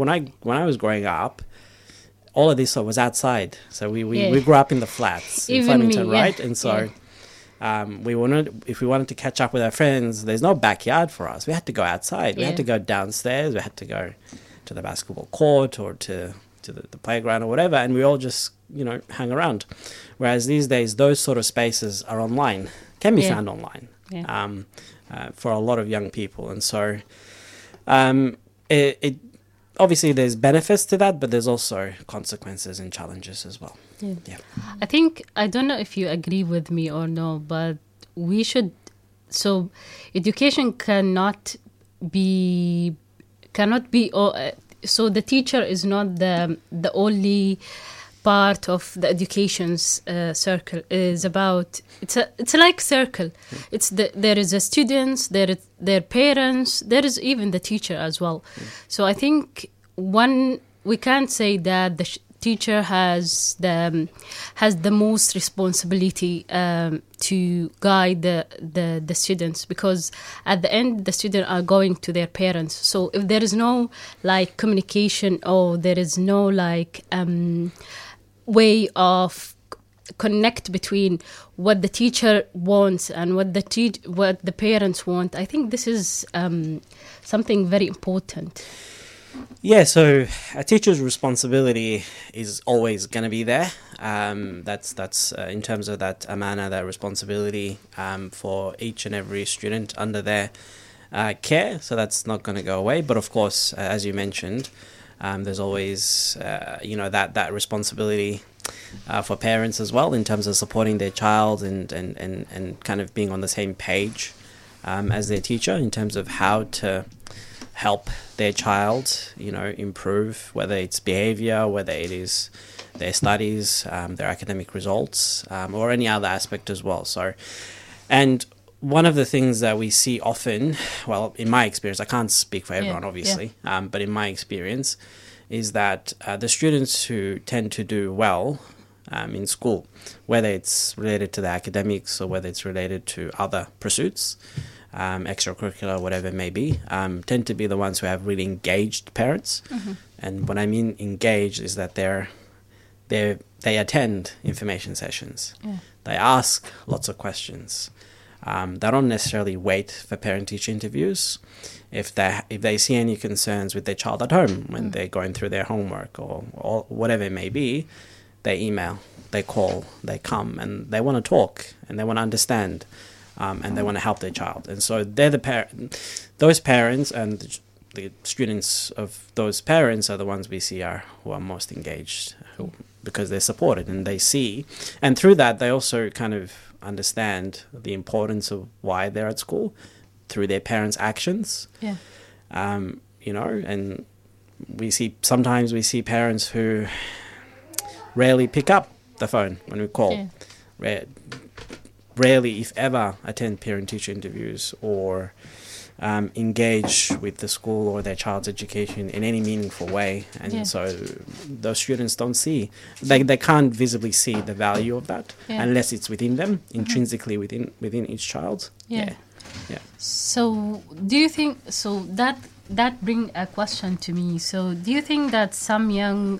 When I was growing up, all of this was outside. So we grew up in the flats in Flemington, right? And so if we wanted to catch up with our friends, there's no backyard for us. We had to go outside. We had to go downstairs. We had to go to the basketball court or to the playground or whatever, and we all just, hang around. Whereas these days, those sort of spaces are online, can be found online for a lot of young people. And so it obviously there's benefits to that, but there's also consequences and challenges as well. Yeah. I don't know if you agree with me or no, but education cannot be, so the teacher is not the only part of the education's circle. Is about it's like circle. There is the students, there is their parents, there is even the teacher as well. So I think we can't say that the teacher has the most responsibility to guide the students, because at the end the students are going to their parents. So if there is no communication, or there is no way of connect between what the teacher wants and what the parents want, I think this is something very important. Yeah, so a teacher's responsibility is always going to be there. That's in terms of that amana, that responsibility for each and every student under their care. So that's not going to go away. But of course, as you mentioned, there's always that responsibility for parents as well, in terms of supporting their child and kind of being on the same page as their teacher in terms of how to help their child, improve, whether it's behavior, whether it is their studies, their academic results, or any other aspect as well. So, and one of the things that we see often, well, in my experience, I can't speak for everyone, obviously, but in my experience, is that the students who tend to do well in school, whether it's related to the academics or whether it's related to other pursuits, extracurricular, whatever it may be, tend to be the ones who have really engaged parents. Mm-hmm. And what I mean engaged is that they attend information sessions. Yeah. They ask lots of questions. They don't necessarily wait for parent-teacher interviews. If they see any concerns with their child at home when they're going through their homework or whatever it may be, they email, they call, they come, and they want to talk and they want to understand. And they want to help their child. And so they're those parents and the students of those parents are the ones we see who are most engaged, because they're supported and they see. And through that, they also kind of understand the importance of why they're at school through their parents' actions. Yeah. And sometimes we see parents who rarely pick up the phone when we call. Yeah. Rarely, if ever, attend parent-teacher interviews or engage with the school or their child's education in any meaningful way. And so those students don't see, they can't visibly see the value of that unless it's within them, intrinsically within each child. Yeah. So do you think, that brings a question to me. So do you think that some young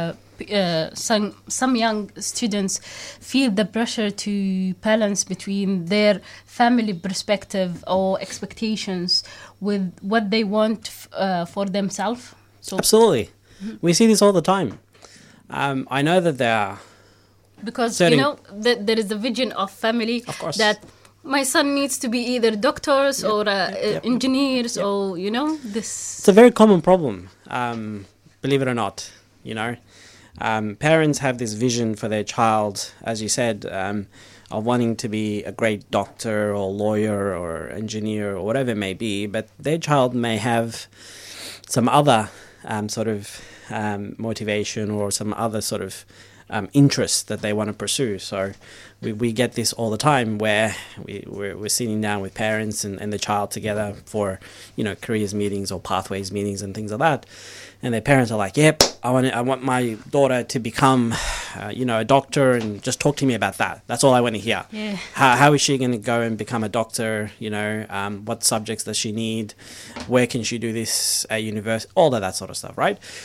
students feel the pressure to balance between their family perspective or expectations with what they want for themselves? So absolutely. Mm-hmm. We see this all the time. I know that there are... Because, there is a vision of family, of course, that my son needs to be either doctors or engineers or, this... It's a very common problem, believe it or not, Parents have this vision for their child, as you said, of wanting to be a great doctor or lawyer or engineer or whatever it may be, but their child may have some other motivation or some other sort of interest that they want to pursue. So we get this all the time where we're sitting down with parents and the child together for careers meetings or pathways meetings and things like that, and their parents are like, yep, I want my daughter to become a doctor, and just talk to me about that. That's all I want to hear. Yeah. How is she going to go and become a doctor? What subjects does she need? Where can she do this at university? All of that sort of stuff, right?